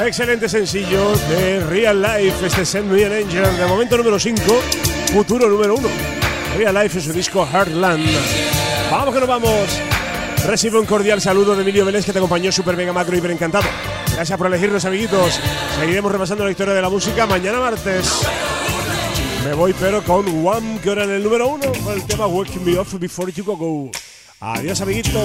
Excelente sencillo de Real Life, este Send Me an Angel, de momento número 5, futuro número 1. Real Life es su disco Heartland. Vamos que nos vamos. Recibe un cordial saludo de Emilio Vélez, que te acompañó super mega macro hiper encantado. Gracias por elegirnos, amiguitos. Seguiremos repasando la historia de la música mañana martes. Me voy pero con Wham, que ahora en el número 1, con el tema Wake Me Up Before You Go. Adiós, amiguitos.